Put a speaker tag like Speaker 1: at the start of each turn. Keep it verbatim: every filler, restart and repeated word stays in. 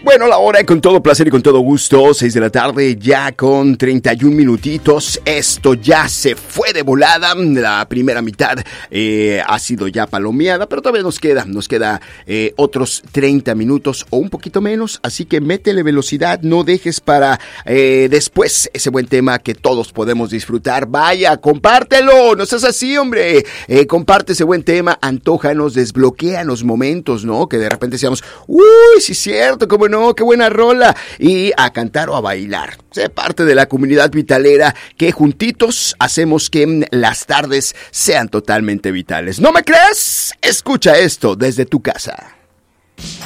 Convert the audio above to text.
Speaker 1: Bueno, la hora con todo placer y con todo gusto, seis de la tarde ya con treinta y un minutitos. Esto ya se fue de volada. La primera mitad eh, ha sido ya palomeada, pero todavía nos queda, nos queda eh, otros treinta minutos o un poquito menos. Así que métele velocidad, no dejes para eh, después ese buen tema que todos podemos disfrutar. Vaya, compártelo, no seas así, hombre. Eh, comparte ese buen tema, antójanos, desbloquéanos momentos, ¿no? Que de repente decíamos, uy, sí es cierto, cómo no. No, qué buena rola. Y a cantar o a bailar. Sé parte de la comunidad vitalera que juntitos hacemos que las tardes sean totalmente vitales. ¿No me crees? Escucha esto desde tu casa.